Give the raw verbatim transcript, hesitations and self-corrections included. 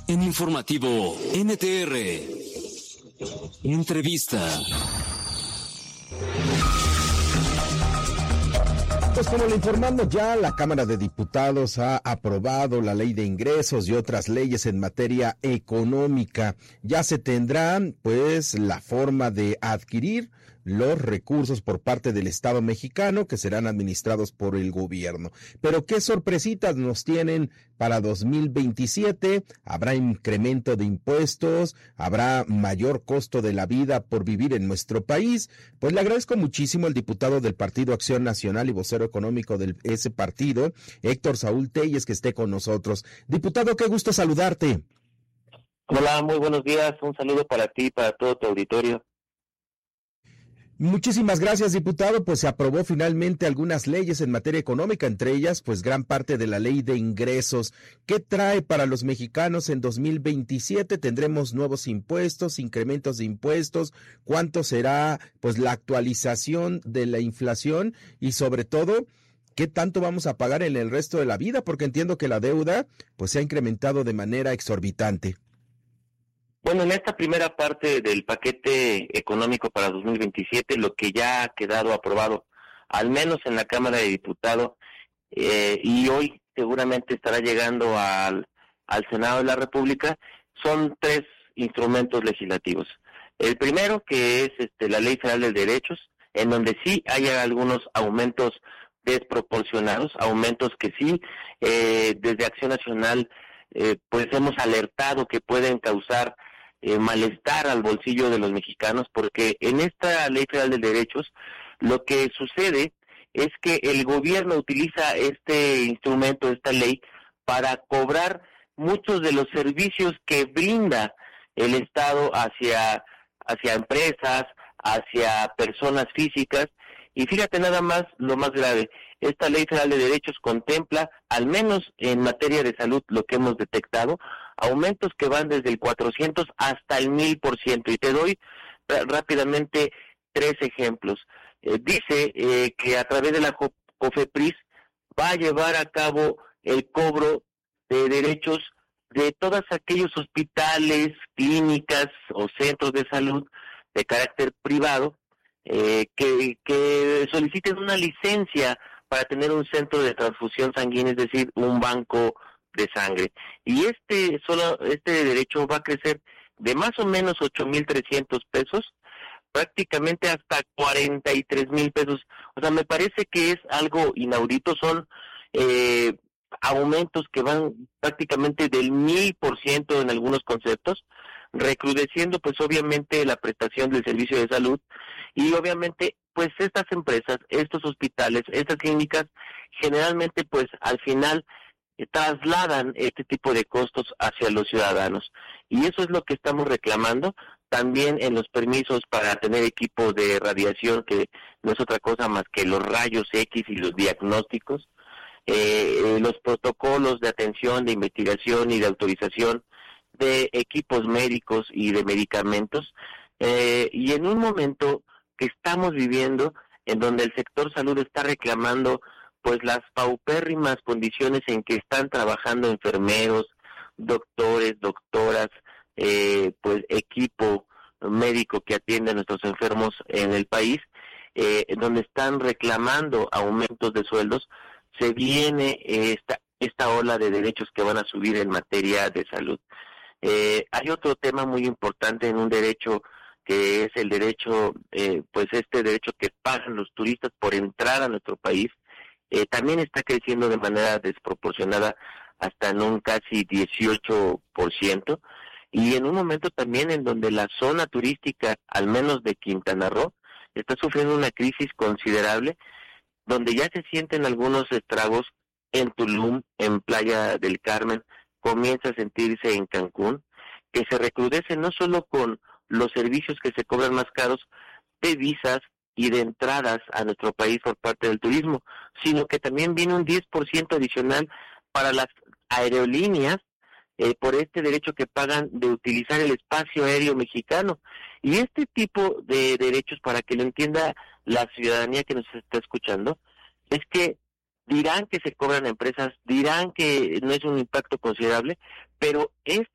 En Informativo N T R, entrevista. Pues como le informamos ya, la Cámara de Diputados ha aprobado la Ley de Ingresos y otras leyes en materia económica. Ya se tendrá, pues, la forma de adquirir los recursos por parte del Estado mexicano que serán administrados por el gobierno. Pero ¿qué sorpresitas nos tienen para dos mil veintisiete? ¿Habrá incremento de impuestos? ¿Habrá mayor costo de la vida por vivir en nuestro país? Pues le agradezco muchísimo al diputado del Partido Acción Nacional y vocero económico de ese partido, Héctor Saúl Telles, que esté con nosotros. Diputado, qué gusto saludarte. Hola, muy buenos días. Un saludo para ti y para todo tu auditorio. Muchísimas gracias, diputado. Pues se aprobó finalmente algunas leyes en materia económica, entre ellas, pues gran parte de la Ley de Ingresos. ¿Qué trae para los mexicanos en dos mil veintisiete? ¿Tendremos nuevos impuestos, incrementos de impuestos? ¿Cuánto será, pues, la actualización de la inflación? Y sobre todo, ¿qué tanto vamos a pagar en el resto de la vida? Porque entiendo que la deuda, pues, se ha incrementado de manera exorbitante. Bueno, en esta primera parte del paquete económico para dos mil veintisiete, lo que ya ha quedado aprobado, al menos en la Cámara de Diputados, eh, y hoy seguramente estará llegando al, al Senado de la República, son tres instrumentos legislativos. El primero, que es este, la Ley Federal de Derechos, en donde sí hay algunos aumentos desproporcionados, aumentos que sí, eh, desde Acción Nacional, eh, pues hemos alertado que pueden causar Eh, malestar al bolsillo de los mexicanos, porque en esta Ley Federal de Derechos lo que sucede es que el gobierno utiliza este instrumento, esta ley, para cobrar muchos de los servicios que brinda el Estado hacia, hacia empresas, hacia personas físicas. Y fíjate nada más lo más grave, esta Ley Federal de Derechos contempla, al menos en materia de salud, lo que hemos detectado, aumentos que van desde el cuatrocientos hasta el mil por ciento. Y te doy rápidamente tres ejemplos. Eh, dice eh, que a través de la COFEPRIS va a llevar a cabo el cobro de derechos de todos aquellos hospitales, clínicas o centros de salud de carácter privado, Eh, que, que soliciten una licencia para tener un centro de transfusión sanguínea, es decir, un banco de sangre. Y este solo este derecho va a crecer de más o menos ocho mil trescientos pesos, prácticamente hasta cuarenta y tres mil pesos. O sea, me parece que es algo inaudito, son eh, aumentos que van prácticamente del mil por ciento en algunos conceptos, recrudeciendo pues obviamente la prestación del servicio de salud. Y obviamente, pues estas empresas, estos hospitales, estas clínicas, generalmente pues al final eh, trasladan este tipo de costos hacia los ciudadanos. Y eso es lo que estamos reclamando, también en los permisos para tener equipo de radiación, que no es otra cosa más que los rayos X y los diagnósticos, eh, los protocolos de atención, de investigación y de autorización de equipos médicos y de medicamentos, eh, y en un momento que estamos viviendo en donde el sector salud está reclamando pues las paupérrimas condiciones en que están trabajando enfermeros, doctores, doctoras, eh, pues equipo médico que atiende a nuestros enfermos en el país, eh, donde están reclamando aumentos de sueldos. Se viene esta esta ola de derechos que van a subir en materia de salud. Eh, hay otro tema muy importante en un derecho que es el derecho, eh, pues este derecho que pagan los turistas por entrar a nuestro país, eh, también está creciendo de manera desproporcionada hasta en un casi dieciocho por ciento, y en un momento también en donde la zona turística, al menos de Quintana Roo, está sufriendo una crisis considerable, donde ya se sienten algunos estragos en Tulum, en Playa del Carmen, comienza a sentirse en Cancún, que se recrudece no solo con los servicios que se cobran más caros de visas y de entradas a nuestro país por parte del turismo, sino que también viene un diez por ciento adicional para las aerolíneas eh, por este derecho que pagan de utilizar el espacio aéreo mexicano. Y este tipo de derechos, para que lo entienda la ciudadanía que nos está escuchando, es que dirán que se cobran empresas, dirán que no es un impacto considerable, pero estos